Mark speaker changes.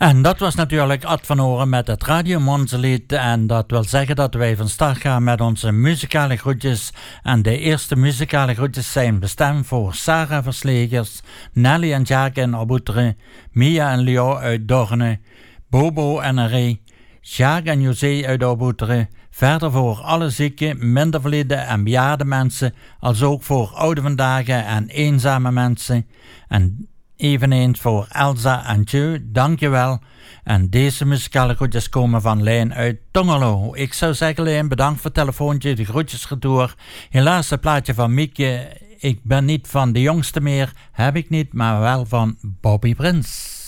Speaker 1: En dat was natuurlijk Ad van Oren met het Radio Monzelied. En dat wil zeggen dat wij van start gaan met onze muzikale groetjes. En de eerste muzikale groetjes zijn bestemd voor Sarah Verslegers, Nelly en Jacques in Aboetere, Mia en Leo uit Dorne, Bobo en Henri, Jacques en José uit Aboetere. Verder voor alle zieke, mindervalide en bejaarde mensen, als ook voor oude vandaag en eenzame mensen. En eveneens voor Elsa en Joe, dankjewel. En deze muzikale groetjes komen van Lijn uit Tongelo. Ik zou zeggen, Lijn, bedankt voor het telefoontje, de groetjes retour. Helaas het plaatje van Mieke, ik ben niet van de jongste meer, heb ik niet, maar wel van Bobby Prins.